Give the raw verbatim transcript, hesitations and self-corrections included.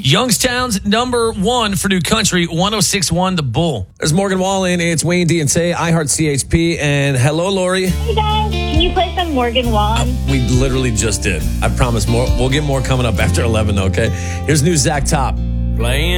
Youngstown's number one for New Country, one oh six point one The Bull. There's Morgan Wallen. It's Wayne D and Say, iHeart C H P. And hello, Lori. Hey guys, can you play some Morgan Wallen? Uh, we literally just did. I promise more. We'll get more coming up after eleven, okay? Here's new Zach Top. Playing.